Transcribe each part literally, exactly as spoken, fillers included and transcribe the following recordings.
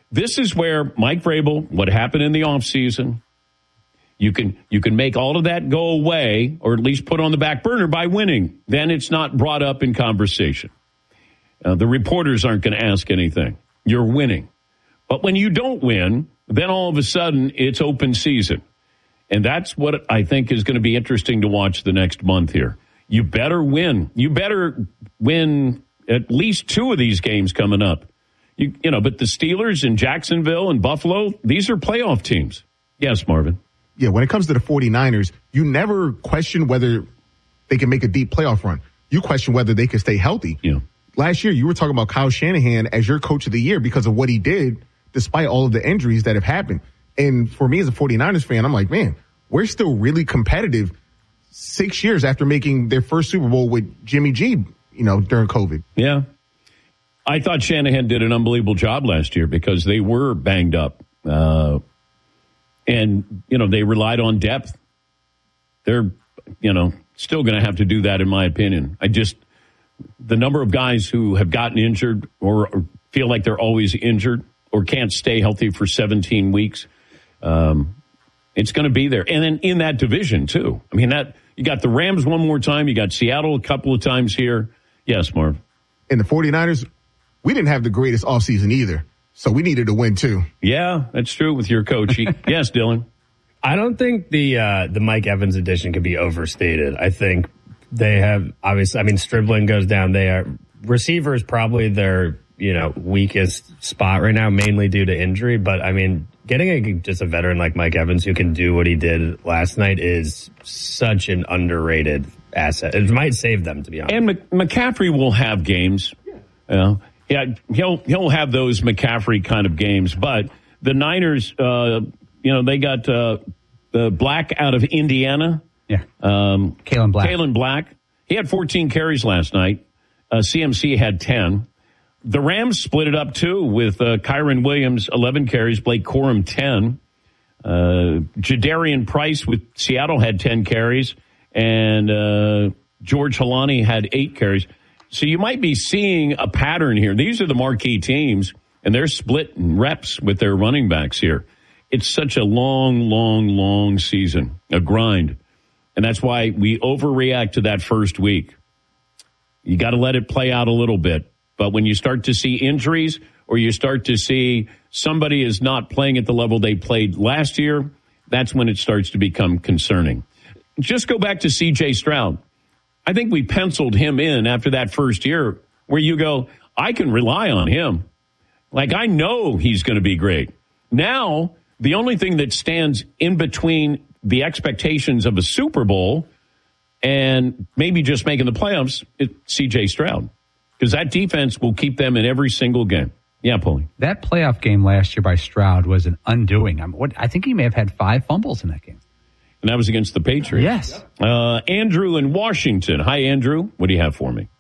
this is where Mike Vrabel, what happened in the offseason, you can you can make all of that go away, or at least put on the back burner by winning. Then it's not brought up in conversation. Uh, the reporters aren't going to ask anything. You're winning. But when you don't win, then all of a sudden it's open season. And that's what I think is going to be interesting to watch the next month here. You better win. You better win at least two of these games coming up. You, you know, but the Steelers and Jacksonville and Buffalo, these are playoff teams. Yes, Marvin. Yeah, when it comes to the 49ers, you never question whether they can make a deep playoff run. You question whether they can stay healthy. Yeah. Last year, you were talking about Kyle Shanahan as your coach of the year because of what he did, despite all of the injuries that have happened. And for me as a 49ers fan, I'm like, man, we're still really competitive six years after making their first Super Bowl with Jimmy G, you know, during COVID. Yeah. I thought Shanahan did an unbelievable job last year because they were banged up. Uh, and, you know, they relied on depth. They're, you know, still going to have to do that, in my opinion. I just, the number of guys who have gotten injured or, or feel like they're always injured or can't stay healthy for seventeen weeks, um, it's going to be there. And then in that division, too. I mean, that you got the Rams one more time. You got Seattle a couple of times here. Yes, Marv. And the 49ers, we didn't have the greatest offseason either. So we needed to win, too. Yeah, that's true with your coach. Yes, Dylan. I don't think the uh, the Mike Evans addition can be overstated. I think they have, obviously, I mean, Stribling goes down. They are, receiver is probably their, you know, weakest spot right now, mainly due to injury. But, I mean, getting a, just a veteran like Mike Evans who can do what he did last night is such an underrated asset. It might save them, to be honest. And McCaffrey will have games. Yeah. Uh, yeah, he'll he'll have those McCaffrey kind of games. But the Niners, uh, you know, they got uh, the Black out of Indiana. Yeah. Um, Kalen Black. Kalen Black. He had fourteen carries last night. Uh, C M C had ten. The Rams split it up, too, with uh, Kyron Williams, eleven carries, Blake Corum, ten. Uh, Jadarian Price with Seattle had ten carries, and uh, George Halani had eight carries. So you might be seeing a pattern here. These are the marquee teams, and they're split in reps with their running backs here. It's such a long, long, long season, a grind. And that's why we overreact to that first week. You got to let it play out a little bit. But when you start to see injuries or you start to see somebody is not playing at the level they played last year, that's when it starts to become concerning. Just go back to C J Stroud. I think we penciled him in after that first year where you go, I can rely on him. Like, I know he's going to be great. Now, the only thing that stands in between the expectations of a Super Bowl and maybe just making the playoffs is C J Stroud. Because that defense will keep them in every single game. Yeah, Paulie. That playoff game last year by Stroud was an undoing. I'm, what, I think he may have had five fumbles in that game. And that was against the Patriots. Yes. Uh, Andrew in Washington. Hi, Andrew. What do you have for me?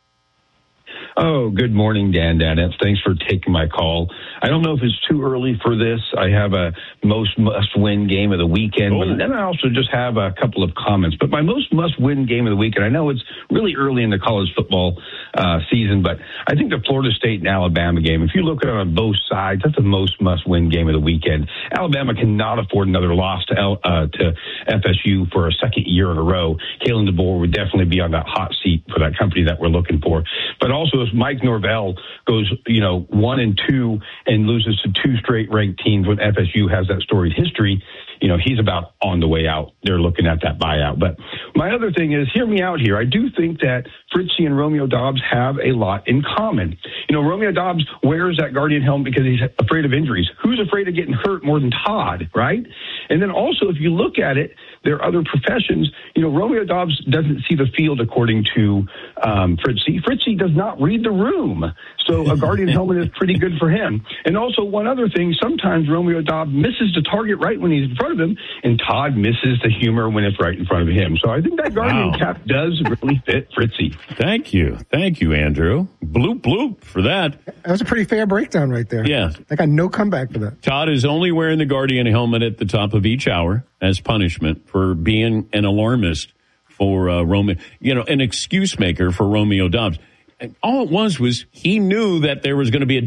Oh, good morning, Dan Danetz. Thanks for taking my call. I don't know if it's too early for this. I have a most must-win game of the weekend, oh. but then I also just have a couple of comments. But my most must-win game of the weekend, I know it's really early in the college football uh, season, but I think the Florida State and Alabama game, if you look at it on both sides, that's the most must-win game of the weekend. Alabama cannot afford another loss to L, uh, to F S U for a second year in a row. Kalen DeBoer would definitely be on that hot seat for that company that we're looking for. But also, if Mike Norvell goes, you know, one and two and loses to two straight ranked teams when F S U has that storied history, you know, he's about on the way out. They're looking at that buyout. But my other thing is, hear me out here. I do think that Fritzy and Romeo Doubs have a lot in common. You know, Romeo Doubs wears that Guardian helmet because he's afraid of injuries. Who's afraid of getting hurt more than Todd, right? And then also, if you look at it, there are other professions. You know, Romeo Doubs doesn't see the field according to um, Fritzy. Fritzy does not read the room. So a Guardian helmet is pretty good for him. And also, one other thing, sometimes Romeo Doubs misses the target right when he's in front of him, and Todd misses the humor when it's right in front of him. So I think that Guardian wow. cap does really fit Fritzy. Thank you. Thank you, Andrew. Bloop, bloop for that. That was a pretty fair breakdown right there. Yeah. I got no comeback for that. Todd is only wearing the Guardian helmet at the top of each hour as punishment for being an alarmist for uh, Romeo, you know, an excuse maker for Romeo Doubs. And all it was was he knew that there was going to be a